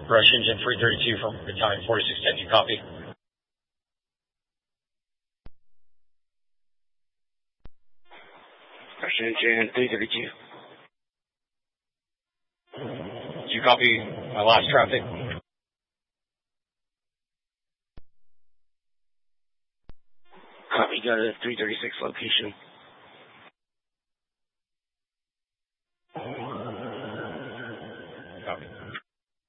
Rush Engine 332 from Battalion 4610, you copy? Rush Engine 332. Do you copy my last traffic? Copy, got a 336 location.